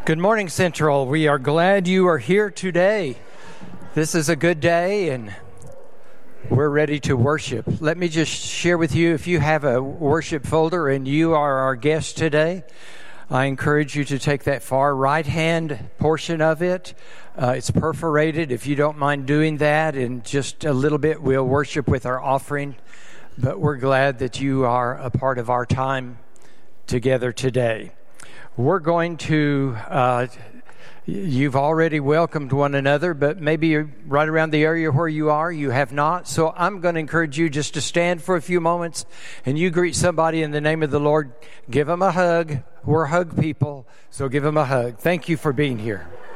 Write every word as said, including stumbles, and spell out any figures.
Good morning, Central. We are glad you are here today. This is a good day, and we're ready to worship. Let me just share with you, if you have a worship folder and you are our guest today, I encourage you to take that far right-hand portion of it. Uh, it's perforated. If you don't mind doing that, in just a little bit, we'll worship with our offering. But we're glad that you are a part of our time together today. We're going to, uh, you've already welcomed one another, but maybe right around the area where you are, you have not. So I'm going to encourage you just to stand for a few moments and you greet somebody in the name of the Lord. Give them a hug. We're hug people, so give them a hug. Thank you for being here.